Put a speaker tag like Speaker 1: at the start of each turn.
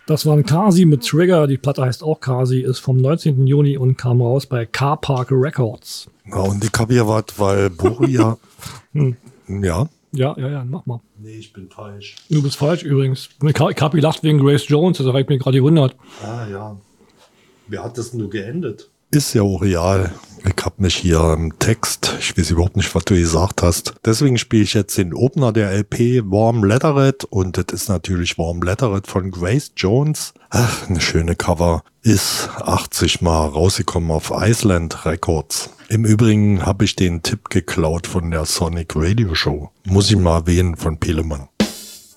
Speaker 1: Das war ein Kasi mit Trigger. Die Platte heißt auch Kasi, ist vom 19. Juni und kam raus bei Car Park Records.
Speaker 2: Ja, und ich habe hier was, weil Boria... Ja.
Speaker 1: Ja, mach mal.
Speaker 2: Nee, ich bin falsch.
Speaker 1: Du bist falsch übrigens. Ich hab gelacht wegen Grace Jones, das habe ich mir gerade gewundert.
Speaker 2: Ah, ja. Wer hat das nur geendet? Ist ja auch real. Ich hab mich hier im Text, ich weiß überhaupt nicht, was du gesagt hast. Deswegen spiele ich jetzt den Opener der LP Warm Leatherette und das ist natürlich Warm Leatherette von Grace Jones. Ach, eine schöne Cover. Ist 80 Mal rausgekommen auf Island Records. Im Übrigen habe ich den Tipp geklaut von der Sonic Radio Show. Muss ich mal erwähnen von Pelemann.